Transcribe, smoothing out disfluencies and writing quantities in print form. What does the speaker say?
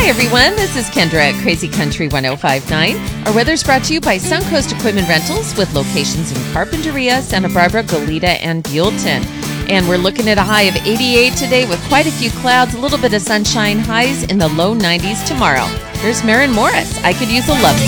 Hi, everyone. This is Kendra at Crazy Country 1059. Our weather's brought to you by Suncoast Equipment Rentals with locations in Carpinteria, Santa Barbara, Goleta, and Buellton. And we're looking at a high of 88 today with quite a few clouds, a little bit of sunshine, highs in the low 90s tomorrow. Here's Maren Morris. I could use a love.